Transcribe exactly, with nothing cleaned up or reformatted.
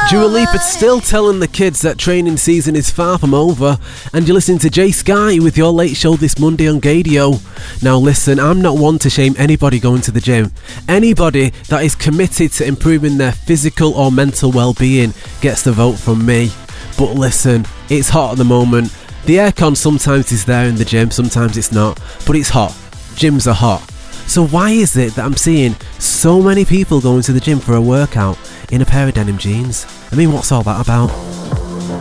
Dua Lipa still telling the kids that training season is far from over, and you're listening to Jay Sky with your late show this Monday on Gadio. Now listen, I'm not one to shame anybody going to the gym. Anybody that is committed to improving their physical or mental well-being gets the vote from me. But listen, it's hot at the moment. The aircon sometimes is there in the gym, sometimes it's not, but it's hot. Gyms are hot. So why is it that I'm seeing so many people going to the gym for a workout in a pair of denim jeans? I mean, what's all that about?